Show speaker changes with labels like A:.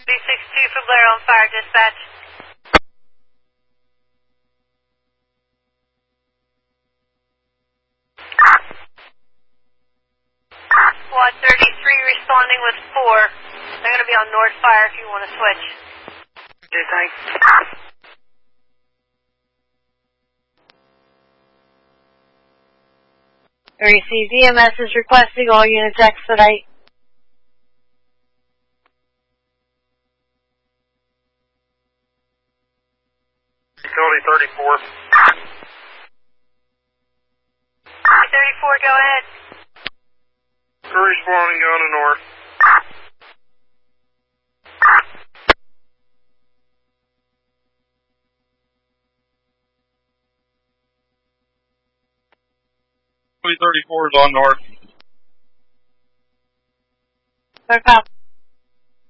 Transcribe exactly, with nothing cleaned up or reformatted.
A: B six two for Blair on fire, dispatch. Quad thirty-three responding with four. They're going to be on north fire if you want to switch.
B: Okay, thanks.
C: Received. E M S is requesting all units expedite.
D: Utility thirty-four.
A: thirty-four, go ahead.
D: We're responding, going to north. Utility thirty-four is on north.
C: North